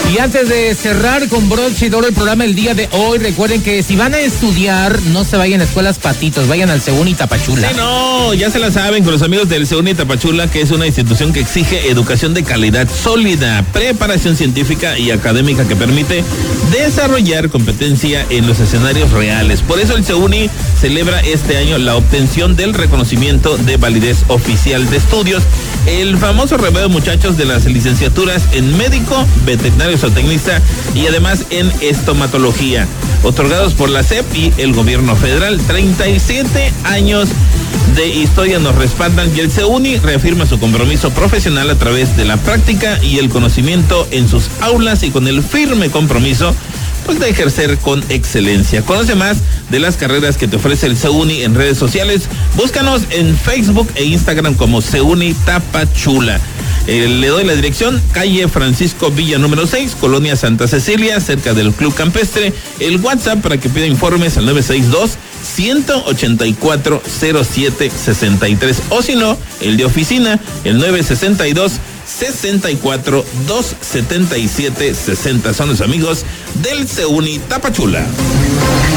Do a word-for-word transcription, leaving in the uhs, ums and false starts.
Y antes de cerrar con broche y oro el programa el día de hoy, recuerden que si van a estudiar, no se vayan a escuelas patitos, vayan al Seuni Tapachula. Sí, no, ya se la saben con los amigos del Seuni Tapachula, que es una institución que exige educación de calidad sólida, preparación científica y académica que permite desarrollar competencia en los escenarios reales. Por eso el Seuni celebra este año la obtención del reconocimiento de validez oficial de estudios, el famoso reveo, muchachos, de las licenciaturas en médico, veterinario zootecnista y además en estomatología, otorgados por la S E P y el gobierno federal. treinta y siete años de historia nos respaldan y el Seuni reafirma su compromiso profesional a través de la práctica y el conocimiento en sus aulas y con el firme compromiso pues de ejercer con excelencia. Conoce más de las carreras que te ofrece el Seuni en redes sociales. Búscanos en Facebook e Instagram como Seuni Tapachula. Eh, le doy la dirección: calle Francisco Villa número seis, Colonia Santa Cecilia, cerca del Club Campestre. El WhatsApp para que pida informes al nueve seis dos, uno ocho cuatro, cero siete seis tres, o si no, el de oficina, el nueve seis dos, sesenta y cuatro, doscientos setenta y siete, sesenta. Son los amigos del Seuni Tapachula.